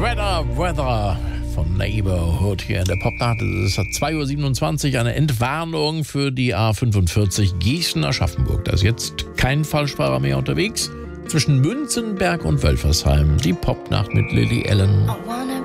Shredder Weather von Neighborhood hier in der Popnacht. Es ist 2.27 Uhr, eine Entwarnung für die A45 Gießen-Aschaffenburg. Da ist jetzt kein Falschfahrer mehr unterwegs. Zwischen Münzenberg und Wölfersheim. Die Popnacht mit Lily Allen.